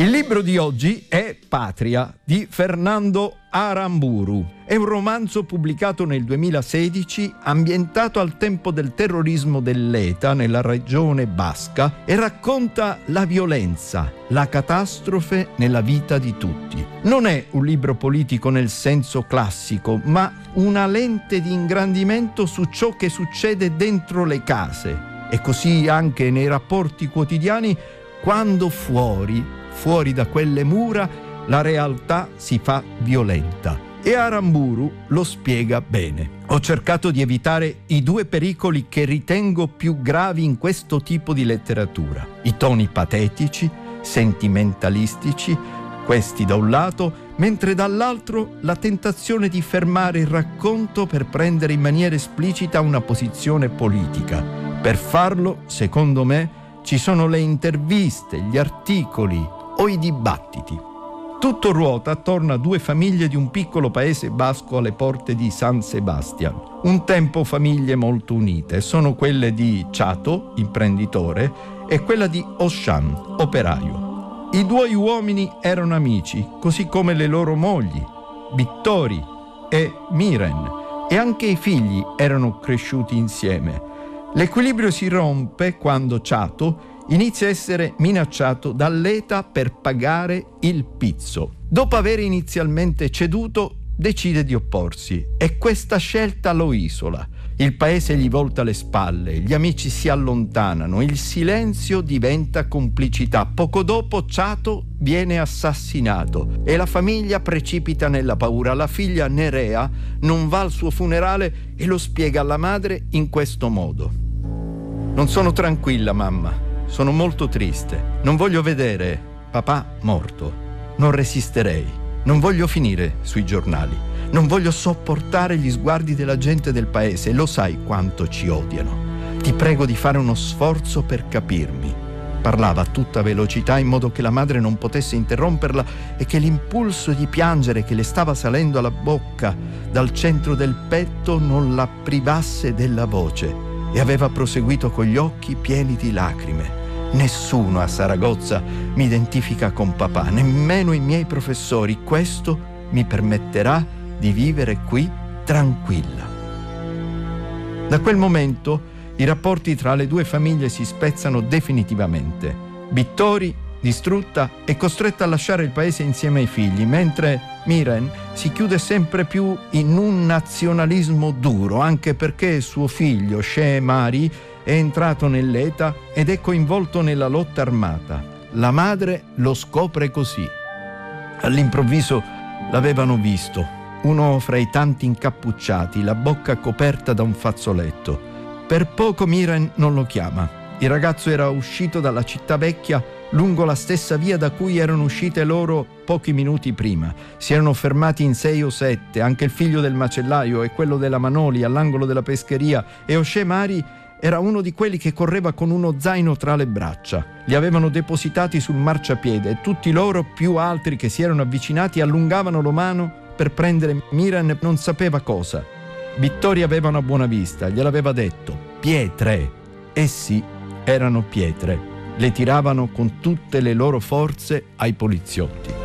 Il libro di oggi è Patria di Fernando Aramburu. È un romanzo pubblicato nel 2016, ambientato al tempo del terrorismo dell'ETA nella regione basca e racconta la violenza, la catastrofe nella vita di tutti. Non è un libro politico nel senso classico, ma una lente di ingrandimento su ciò che succede dentro le case e così anche nei rapporti quotidiani quando fuori da quelle mura la realtà si fa violenta. E Aramburu lo spiega bene. Ho cercato di evitare i due pericoli che ritengo più gravi in questo tipo di letteratura: i toni patetici, sentimentalistici, questi da un lato, mentre dall'altro la tentazione di fermare il racconto per prendere in maniera esplicita una posizione politica. Per farlo, secondo me, ci sono le interviste, gli articoli o i dibattiti. Tutto ruota attorno a due famiglie di un piccolo paese basco alle porte di San Sebastian. Un tempo famiglie molto unite. Sono quelle di Chato, imprenditore, e quella di Oshan, operaio. I due uomini erano amici, così come le loro mogli, Vittori e Miren, e anche i figli erano cresciuti insieme. L'equilibrio si rompe quando Chato inizia a essere minacciato dall'ETA per pagare il pizzo. Dopo aver inizialmente ceduto, decide di opporsi e questa scelta lo isola. Il paese gli volta le spalle, gli amici si allontanano, il silenzio diventa complicità. Poco dopo Chato viene assassinato e la famiglia precipita nella paura. La figlia Nerea non va al suo funerale e lo spiega alla madre in questo modo: non sono tranquilla, mamma. Sono molto triste. Non voglio vedere papà morto. Non resisterei. Non voglio finire sui giornali. Non voglio sopportare gli sguardi della gente del paese. Lo sai quanto ci odiano. Ti prego di fare uno sforzo per capirmi. Parlava a tutta velocità in modo che la madre non potesse interromperla e che l'impulso di piangere che le stava salendo alla bocca dal centro del petto non la privasse della voce. E aveva proseguito con gli occhi pieni di lacrime. Nessuno a Saragozza mi identifica con papà, nemmeno i miei professori. Questo mi permetterà di vivere qui tranquilla. Da quel momento i rapporti tra le due famiglie si spezzano definitivamente. Vittori, distrutta, è costretta a lasciare il paese insieme ai figli, mentre Miren si chiude sempre più in un nazionalismo duro, anche perché suo figlio, Shemari, è entrato nell'ETA ed è coinvolto nella lotta armata. La madre lo scopre così. All'improvviso l'avevano visto, uno fra i tanti incappucciati, la bocca coperta da un fazzoletto. Per poco Miren non lo chiama. Il ragazzo era uscito dalla città vecchia lungo la stessa via da cui erano uscite loro pochi minuti prima. Si erano fermati in 6 o 7, anche il figlio del macellaio e quello della Manoli all'angolo della pescheria, e Oshe Mari era uno di quelli che correva con uno zaino tra le braccia. Li avevano depositati sul marciapiede e tutti loro, più altri che si erano avvicinati, allungavano la mano per prendere Miren non sapeva cosa. Vittoria aveva una buona vista, gliel'aveva detto: pietre. E sì, erano pietre. Le tiravano con tutte le loro forze ai poliziotti.